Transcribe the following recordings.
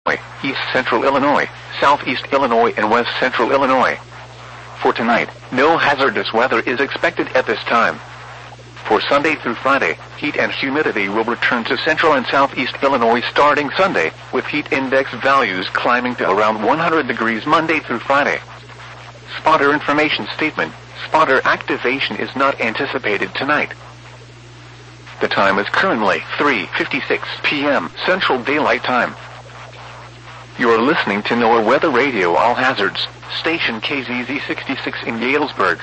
East Central Illinois, Southeast Illinois, and West Central Illinois. For tonight, no hazardous weather is expected at this time. For Sunday through Friday, heat and humidity will return to Central and Southeast Illinois starting Sunday, with heat index values climbing to around 100 degrees Monday through Friday. Spotter information statement. Spotter activation is not anticipated tonight. The time is currently 3:56 p.m. Central Daylight Time. You are listening to NOAA Weather Radio All Hazards, station KZZ 66 in Galesburg.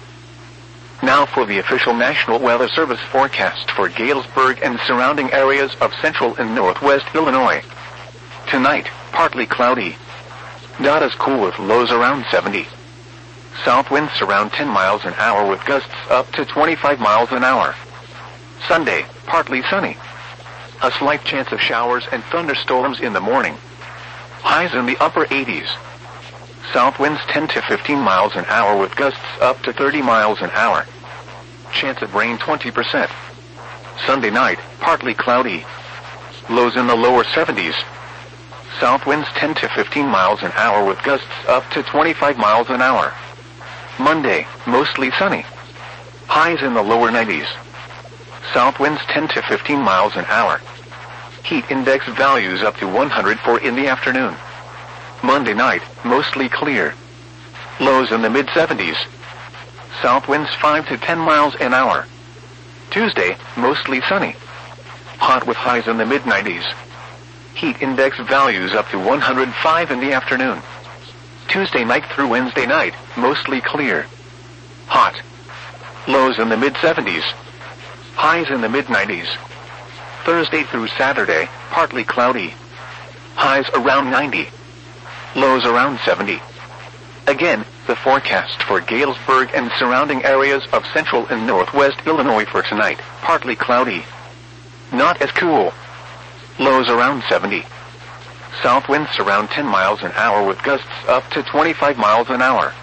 Now for the official National Weather Service forecast for Galesburg and surrounding areas of central and northwest Illinois. Tonight, partly cloudy. Not as cool with lows around 70. South winds around 10 miles an hour with gusts up to 25 miles an hour. Sunday, partly sunny. A slight chance of showers and thunderstorms in the morning. Highs in the upper 80s. South winds 10 to 15 miles an hour with gusts up to 30 miles an hour. Chance of rain 20%. Sunday night, partly cloudy. Lows in the lower 70s. South winds 10 to 15 miles an hour with gusts up to 25 miles an hour. Monday, mostly sunny. Highs in the lower 90s. South winds 10 to 15 miles an hour. Heat index values up to 104 in the afternoon. Monday night, mostly clear. Lows in the mid-70s. South winds 5 to 10 miles an hour. Tuesday, mostly sunny. Hot with highs in the mid-90s. Heat index values up to 105 in the afternoon. Tuesday night through Wednesday night, mostly clear. Hot. Lows in the mid-70s. Highs in the mid-90s. Thursday through Saturday, partly cloudy. Highs around 90. Lows around 70. Again, the forecast for Galesburg and surrounding areas of central and northwest Illinois for tonight, partly cloudy. Not as cool. Lows around 70. South winds around 10 miles an hour with gusts up to 25 miles an hour.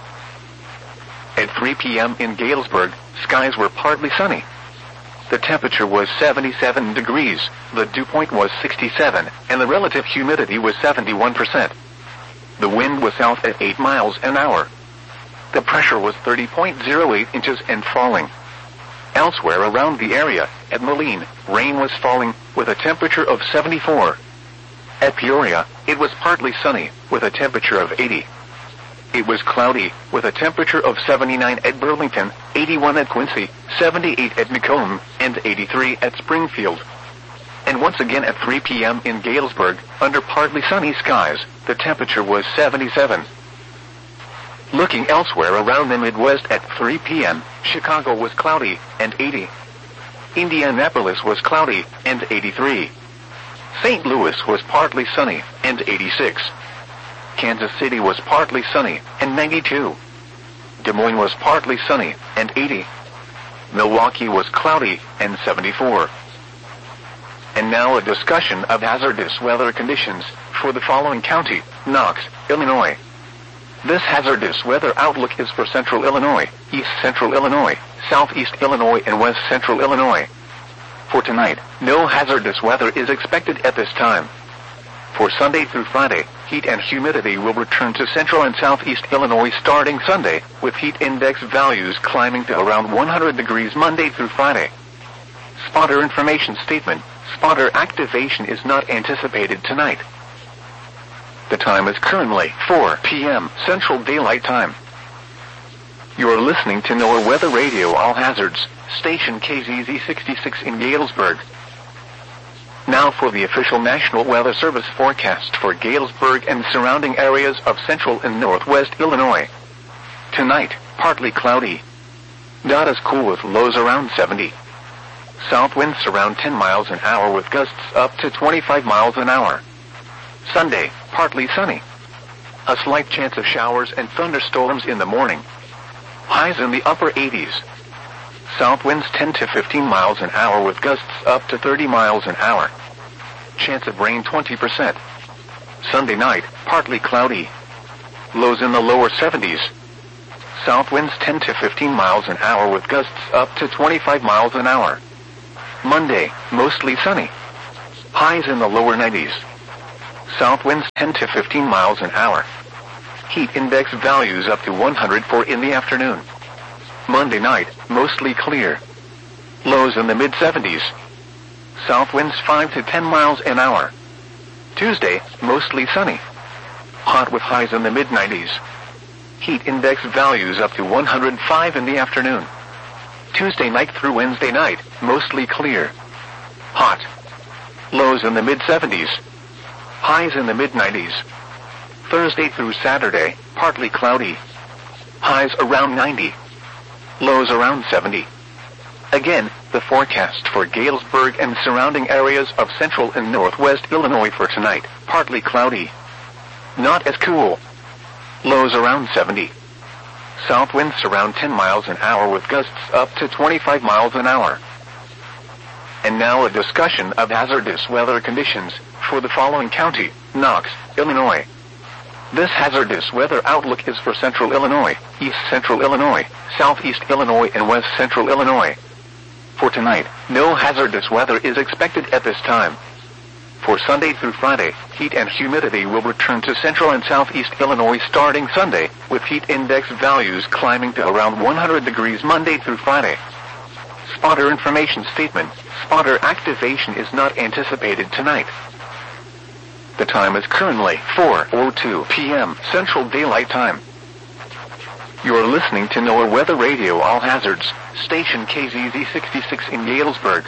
At 3 p.m. in Galesburg, skies were partly sunny. The temperature was 77 degrees, the dew point was 67, and the relative humidity was 71%. The wind was south at 8 miles an hour. The pressure was 30.08 inches and falling. Elsewhere around the area, at Moline, rain was falling, with a temperature of 74. At Peoria, it was partly sunny, with a temperature of 80. It was cloudy, with a temperature of 79 at Burlington, 81 at Quincy, 78 at Macomb, and 83 at Springfield. And once again at 3 p.m. in Galesburg, under partly sunny skies, the temperature was 77. Looking elsewhere around the Midwest at 3 p.m., Chicago was cloudy, and 80. Indianapolis was cloudy, and 83. St. Louis was partly sunny, and 86. Kansas City was partly sunny, and 92. Des Moines was partly sunny, and 80. Milwaukee was cloudy, and 74. And now a discussion of hazardous weather conditions for the following county, Knox, Illinois. This hazardous weather outlook is for Central Illinois, East Central Illinois, Southeast Illinois, and West Central Illinois. For tonight, no hazardous weather is expected at this time. For Sunday through Friday, heat and humidity will return to Central and Southeast Illinois starting Sunday, with heat index values climbing to around 100 degrees Monday through Friday. Spotter information statement. Spotter activation is not anticipated tonight. The time is currently 4 p.m. Central Daylight Time. You are listening to NOAA Weather Radio All Hazards, station KZZ 66 in Galesburg. Now for the official National Weather Service forecast for Galesburg and surrounding areas of central and northwest Illinois. Tonight, partly cloudy. Not as cool with lows around 70. South winds around 10 miles an hour with gusts up to 25 miles an hour. Sunday, partly sunny. A slight chance of showers and thunderstorms in the morning. Highs in the upper 80s. South winds 10 to 15 miles an hour with gusts up to 30 miles an hour. Chance of rain 20%. Sunday night, partly cloudy. Lows in the lower 70s. South winds 10 to 15 miles an hour with gusts up to 25 miles an hour. Monday, mostly sunny. Highs in the lower 90s. South winds 10 to 15 miles an hour. Heat index values up to 104 in the afternoon. Monday night, mostly clear. Lows in the mid-70s. South winds 5 to 10 miles an hour. Tuesday, mostly sunny. Hot with highs in the mid-90s. Heat index values up to 105 in the afternoon. Tuesday night through Wednesday night, mostly clear. Hot. Lows in the mid-70s. Highs in the mid-90s. Thursday through Saturday, partly cloudy. Highs around 90. Lows around 70. Again, the forecast for Galesburg and surrounding areas of central and northwest Illinois for tonight, partly cloudy. Not as cool. Lows around 70. South winds around 10 miles an hour with gusts up to 25 miles an hour. And now a discussion of hazardous weather conditions for the following county, Knox, Illinois. This hazardous weather outlook is for central Illinois, east central Illinois, southeast Illinois, and west central Illinois. For tonight, no hazardous weather is expected at this time. For Sunday through Friday, heat and humidity will return to central and southeast Illinois starting Sunday, with heat index values climbing to around 100 degrees Monday through Friday. Spotter information statement. Spotter activation is not anticipated tonight. The time is currently 4:02 p.m. Central Daylight Time. You are listening to NOAA Weather Radio All Hazards, station KZZ 66 in Galesburg.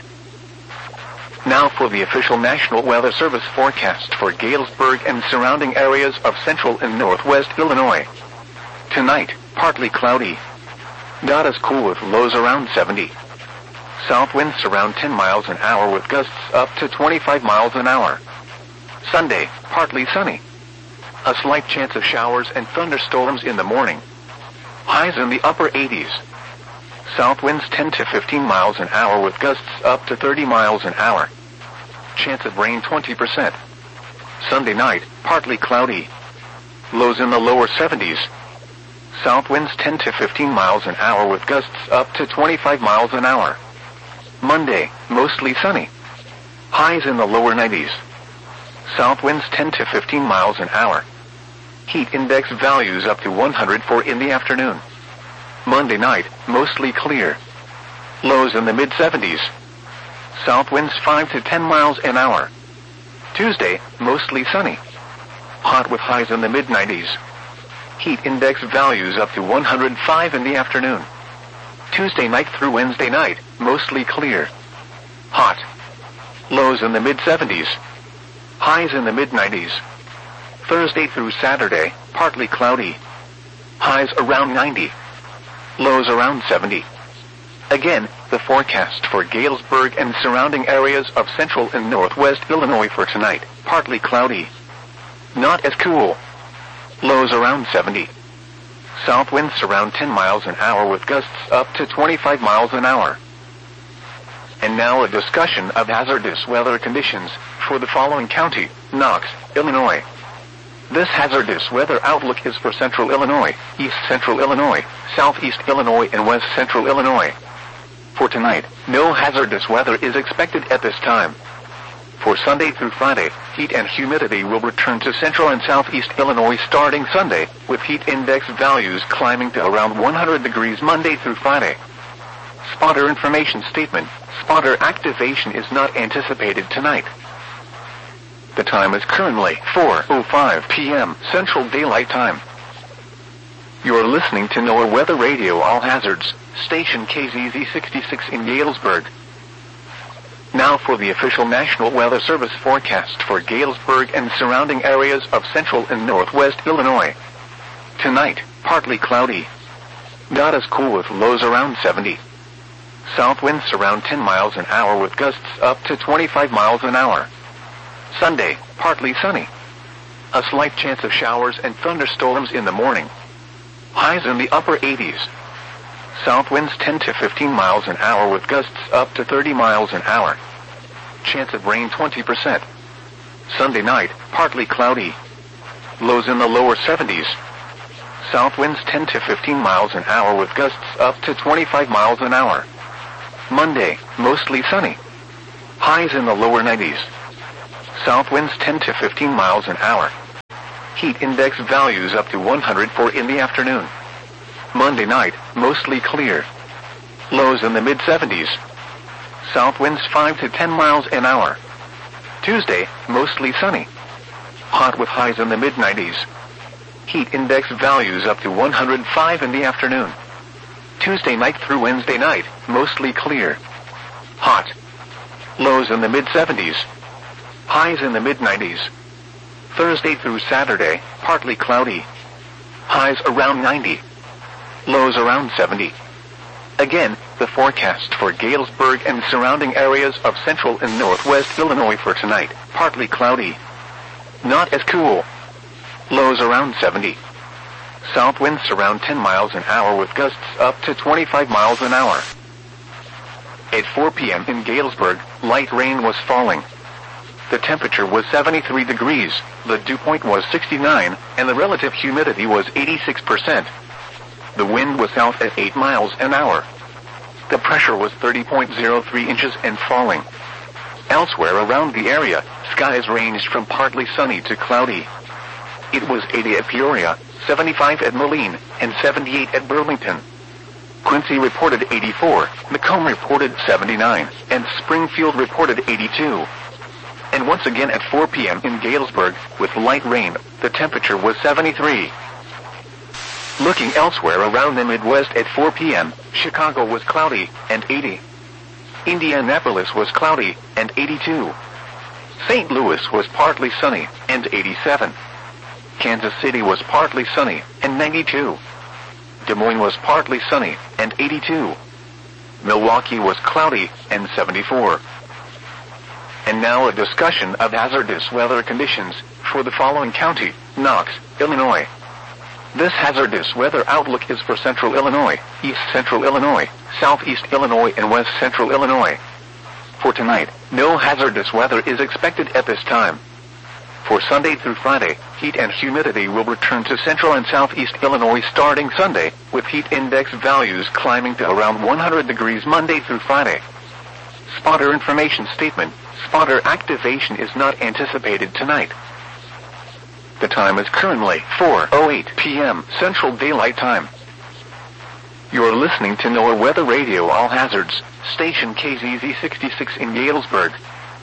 Now for the official National Weather Service forecast for Galesburg and surrounding areas of central and northwest Illinois. Tonight, partly cloudy. Not as cool with lows around 70. South winds around 10 miles an hour with gusts up to 25 miles an hour. Sunday, partly sunny. A slight chance of showers and thunderstorms in the morning. Highs in the upper 80s. South winds 10 to 15 miles an hour with gusts up to 30 miles an hour. Chance of rain 20%. Sunday night, partly cloudy. Lows in the lower 70s. South winds 10 to 15 miles an hour with gusts up to 25 miles an hour. Monday, mostly sunny. Highs in the lower 90s. South winds 10 to 15 miles an hour. Heat index values up to 104 in the afternoon. Monday night, mostly clear. Lows in the mid-70s. South winds 5 to 10 miles an hour. Tuesday, mostly sunny. Hot with highs in the mid-90s. Heat index values up to 105 in the afternoon. Tuesday night through Wednesday night, mostly clear. Hot. Lows in the mid-70s. Highs in the mid-90s. Thursday through Saturday, partly cloudy. Highs around 90. Lows around 70. Again, the forecast for Galesburg and surrounding areas of central and northwest Illinois for tonight, partly cloudy. Not as cool. Lows around 70. South winds around 10 miles an hour with gusts up to 25 miles an hour. And now a discussion of hazardous weather conditions for the following county, Knox, Illinois. This hazardous weather outlook is for central Illinois, east central Illinois, southeast Illinois, and west central Illinois. For tonight, no hazardous weather is expected at this time. For Sunday through Friday, heat and humidity will return to central and southeast Illinois starting Sunday, with heat index values climbing to around 100 degrees Monday through Friday. Spotter information statement. Spotter activation is not anticipated tonight. The time is currently 4:05 p.m. Central Daylight Time. You are listening to NOAA Weather Radio All Hazards, station KZZ 66 in Galesburg. Now for the official National Weather Service forecast for Galesburg and surrounding areas of central and northwest Illinois. Tonight, partly cloudy. Not as cool with lows around 70. South winds around 10 miles an hour with gusts up to 25 miles an hour. Sunday, partly sunny. A slight chance of showers and thunderstorms in the morning. Highs in the upper 80s. South winds 10 to 15 miles an hour with gusts up to 30 miles an hour. Chance of rain 20%. Sunday night, partly cloudy. Lows in the lower 70s. South winds 10 to 15 miles an hour with gusts up to 25 miles an hour. Monday, mostly sunny. Highs in the lower 90s. South winds 10 to 15 miles an hour. Heat index values up to 104 in the afternoon. Monday night, mostly clear. Lows in the mid-70s. South winds 5 to 10 miles an hour. Tuesday, mostly sunny. Hot with highs in the mid-90s. Heat index values up to 105 in the afternoon. Tuesday night through Wednesday night, mostly clear. Hot. Lows in the mid-70s. Highs in the mid-90s. Thursday through Saturday, partly cloudy. Highs around 90. Lows around 70. Again, the forecast for Galesburg and surrounding areas of central and northwest Illinois for tonight, partly cloudy. Not as cool. Lows around 70. South winds around 10 miles an hour with gusts up to 25 miles an hour. At 4 p.m. in Galesburg, light rain was falling. The temperature was 73 degrees, the dew point was 69, and the relative humidity was 86%. The wind was south at 8 miles an hour. The pressure was 30.03 inches and falling. Elsewhere around the area, skies ranged from partly sunny to cloudy. It was 80 at Peoria, 75 at Moline, and 78 at Burlington. Quincy reported 84, Macomb reported 79, and Springfield reported 82. And once again at 4 p.m. in Galesburg, with light rain, the temperature was 73. Looking elsewhere around the Midwest at 4 p.m., Chicago was cloudy, and 80. Indianapolis was cloudy, and 82. St. Louis was partly sunny, and 87. Kansas City was partly sunny, and 92. Des Moines was partly sunny, and 82. Milwaukee was cloudy, and 74. And now a discussion of hazardous weather conditions for the following county, Knox, Illinois. This hazardous weather outlook is for central Illinois, east central Illinois, southeast Illinois, and west central Illinois. For tonight, no hazardous weather is expected at this time. For Sunday through Friday, heat and humidity will return to central and southeast Illinois starting Sunday, with heat index values climbing to around 100 degrees Monday through Friday. Spotter information statement: spotter activation is not anticipated tonight. The time is currently 4:08 p.m. Central Daylight Time. You're listening to NOAA Weather Radio All Hazards, station KZZ 66 in Galesburg.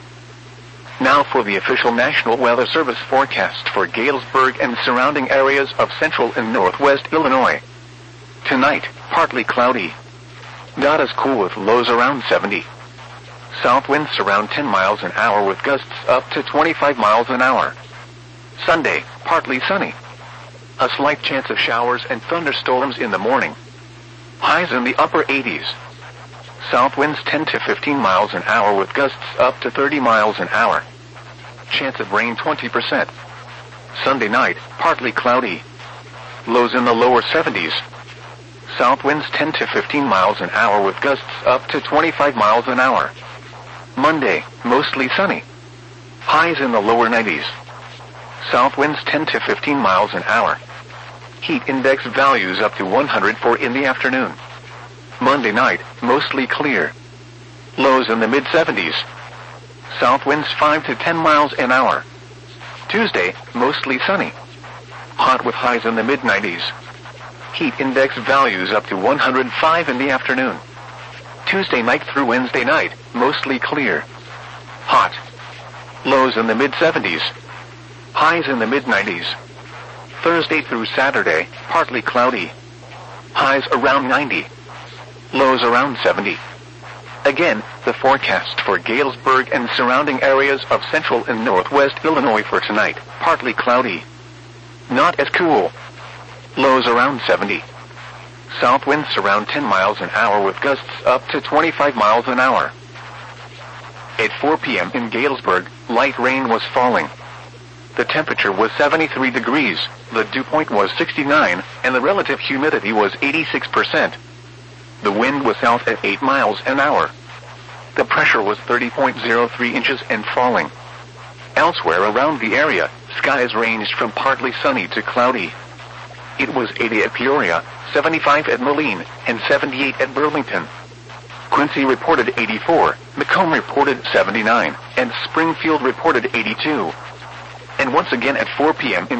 Now for the official National Weather Service forecast for Galesburg and surrounding areas of central and northwest Illinois. Tonight, partly cloudy. Not as cool with lows around 70. South winds around 10 miles an hour with gusts up to 25 miles an hour. Sunday, partly sunny. A slight chance of showers and thunderstorms in the morning. Highs in the upper 80s. South winds 10 to 15 miles an hour with gusts up to 30 miles an hour. Chance of rain 20%. Sunday night, partly cloudy. Lows in the lower 70s. South winds 10 to 15 miles an hour with gusts up to 25 miles an hour. Monday, mostly sunny. Highs in the lower 90s. South winds 10 to 15 miles an hour. Heat index values up to 104 in the afternoon. Monday night, mostly clear. Lows in the mid-70s. South winds 5 to 10 miles an hour. Tuesday, mostly sunny. Hot with highs in the mid-90s. Heat index values up to 105 in the afternoon. Tuesday night through Wednesday night, mostly clear. Hot. Lows in the mid-70s. Highs in the mid-90s. Thursday through Saturday, partly cloudy. Highs around 90. Lows around 70. Again, the forecast for Galesburg and surrounding areas of central and northwest Illinois for tonight, partly cloudy. Not as cool. Lows around 70. South winds around 10 miles an hour with gusts up to 25 miles an hour. At 4 p.m. in Galesburg, light rain was falling. The temperature was 73 degrees, the dew point was 69, and the relative humidity was 86%. The wind was south at 8 miles an hour. The pressure was 30.03 inches and falling. Elsewhere around the area, skies ranged from partly sunny to cloudy. It was 80 at Peoria, 75 at Moline, and 78 at Burlington. Quincy reported 84, Macomb reported 79, and Springfield reported 82. And once again at 4 p.m. in